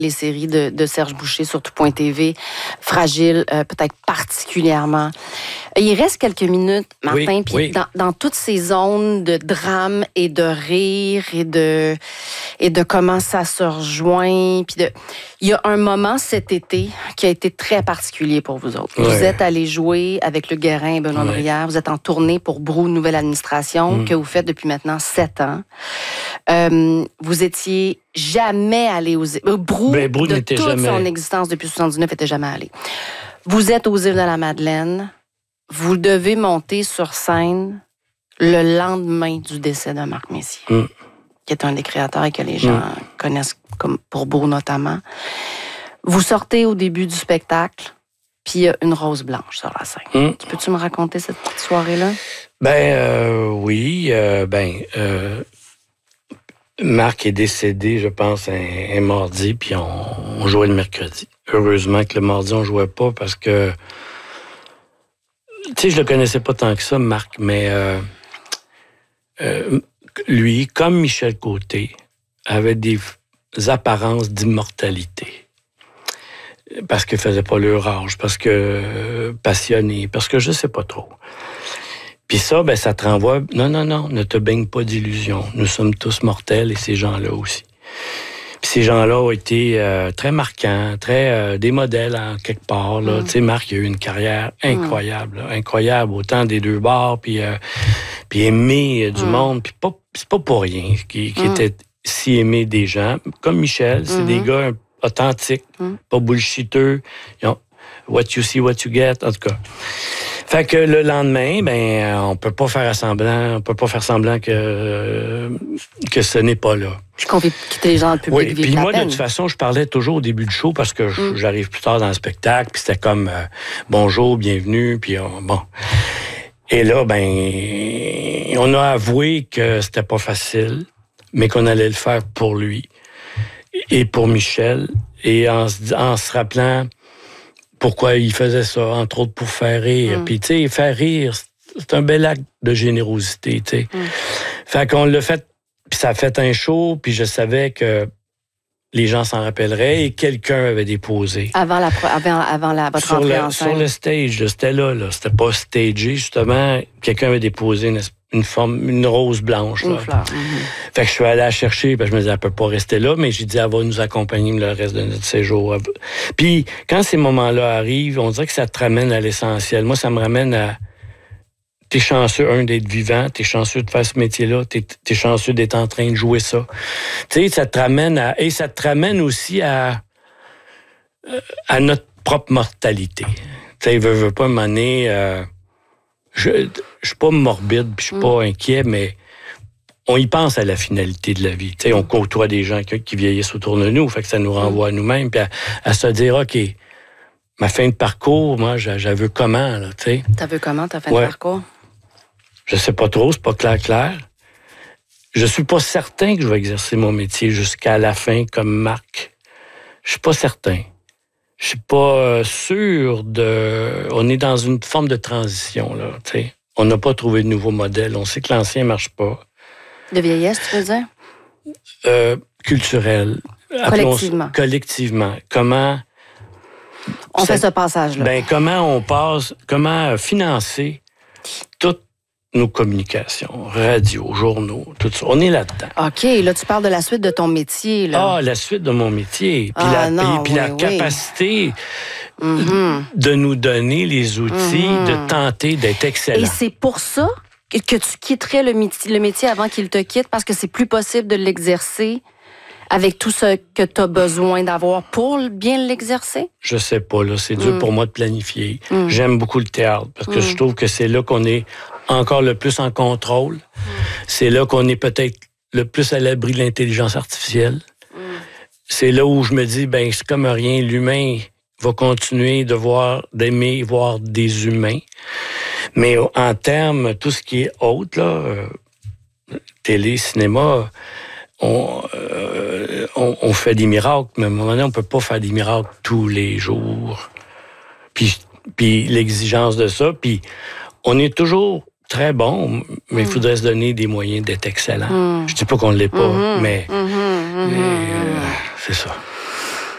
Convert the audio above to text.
les séries de Serge Boucher sur Tout.tv. Fragile, peut-être particulièrement. Il reste quelques minutes, Martin, puis dans toutes ces zones de drame et de rire et de comment ça se rejoint. Puis il y a un moment cet été qui a été très particulier pour vous autres. Vous êtes allés jouer avec Le Guérin et Benoît Brière. Vous êtes en tournée pour Brou, Nouvelle Administration, que vous faites depuis maintenant 7 ans. Vous étiez jamais allé aux îles. Brou de toute son existence depuis 79, était jamais allé. Vous êtes aux îles de la Madeleine. Vous devez monter sur scène le lendemain du décès de Marc Messier, qui est un des créateurs et que les gens connaissent comme pour Brou notamment. Vous sortez au début du spectacle, puis il y a une rose blanche sur la scène. Peux-tu me raconter cette petite soirée-là? Oui. Marc est décédé, je pense, un mardi, puis on jouait le mercredi. Heureusement que le mardi, on jouait pas parce que... Tu sais, je le connaissais pas tant que ça, Marc, mais lui, comme Michel Côté, avait des apparences d'immortalité. Parce qu'il faisait pas leur âge, parce que passionné, parce que je sais pas trop. Puis ça, ça te renvoie... Non, ne te baigne pas d'illusions. Nous sommes tous mortels et ces gens-là aussi. Puis ces gens-là ont été très marquants, très des modèles en quelque part. Tu sais, Marc, il a eu une carrière incroyable, incroyable, autant des deux bords, puis aimé du monde. Puis c'est pas pour rien qu'il était si aimé des gens. Comme Michel, c'est des gars authentiques, pas bullshiteux. What you see, what you get, en tout cas. Fait que le lendemain, on peut pas faire semblant que ce n'est pas là. Puis qu'on fait quitter les gens dans le public vivre puis la moi, peine. de toute façon, je parlais toujours au début du show parce que j'arrive plus tard dans le spectacle, puis c'était comme bonjour, bienvenue, puis bon. Et là, on a avoué que c'était pas facile, mais qu'on allait le faire pour lui et pour Michel, et en se rappelant pourquoi il faisait ça, entre autres pour faire rire. Puis, tu sais, faire rire, c'est un bel acte de générosité, tu sais. Fait qu'on l'a fait, puis ça a fait un show, puis je savais que les gens s'en rappelleraient et quelqu'un avait déposé. Avant votre entrée en scène. Sur le stage, c'était là. C'était pas stagé, justement. Quelqu'un avait déposé une rose blanche. Une fleur. Fait que je suis allé la chercher, parce que je me disais, elle peut pas rester là, mais j'ai dit, elle va nous accompagner le reste de notre séjour. Puis, quand ces moments-là arrivent, on dirait que ça te ramène à l'essentiel. Moi, ça me ramène à... T'es chanceux, d'être vivant, t'es chanceux de faire ce métier-là, t'es chanceux d'être en train de jouer ça. Tu sais, ça te ramène à... Et ça te ramène aussi à notre propre mortalité. Tu sais, veux pas m'amener... Je suis pas morbide, puis je suis pas inquiet, mais on y pense à la finalité de la vie. Tu sais, on côtoie des gens qui vieillissent autour de nous, fait que ça nous renvoie à nous-mêmes, puis à se dire, OK, ma fin de parcours, moi, j'avais veux comment, là, tu sais. T'as vu comment, ta fin de parcours? Je sais pas trop, c'est pas clair. Je suis pas certain que je vais exercer mon métier jusqu'à la fin comme Marc. Je suis pas certain. Je suis pas sûr de... On est dans une forme de transition, là, tu sais. On n'a pas trouvé de nouveau modèle. On sait que l'ancien marche pas. De vieillesse, tu veux dire? Culturel. Collectivement. Comment... On fait ce passage-là. Comment financer toutes nos communications, radio, journaux, tout ça. On est là-dedans. OK, là, tu parles de la suite de ton métier, là. Ah, la suite de mon métier. Puis la capacité de nous donner les outils, de tenter d'être excellent. Et c'est pour ça que tu quitterais le métier avant qu'il te quitte, parce que c'est plus possible de l'exercer avec tout ce que tu as besoin d'avoir pour bien l'exercer? Je sais pas, là. C'est dur pour moi de planifier. J'aime beaucoup le théâtre, parce que je trouve que c'est là qu'on est encore le plus en contrôle. C'est là qu'on est peut-être le plus à l'abri de l'intelligence artificielle. C'est là où je me dis, c'est comme rien, l'humain va continuer d'aimer voir des humains. Mais en termes, tout ce qui est autre, là, télé, cinéma... On fait des miracles, mais à un moment donné, on peut pas faire des miracles tous les jours. Puis l'exigence de ça, puis on est toujours très bon, mais il faudrait se donner des moyens d'être excellent. Je dis pas qu'on ne l'est pas, mais c'est ça.